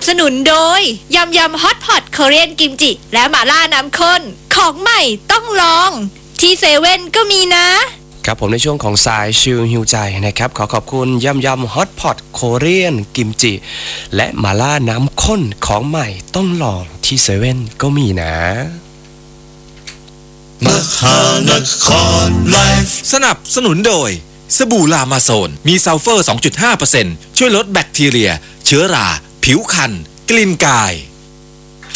สนุนโดยยำยำฮอตพอตคอเรียนกิมจิและหม่าล่าน้ำข้นของใหม่ต้องลองที่เซเว่นก็มีนะครับผมในช่วงของสายชิลฮิวใจนะครับขอขอบคุณยำยำฮอตพอตโคเรียนกิมจิและหม่าล่าน้ำข้นของใหม่ต้องลองที่เซเว่นก็มีนะมหานครไลฟ์สนับสนุนโดยสบู่ลามาโซนมีซัลเฟอร์ 2.5% ช่วยลดแบคทีเรียเชื้อราผิวคันกลิ่นกาย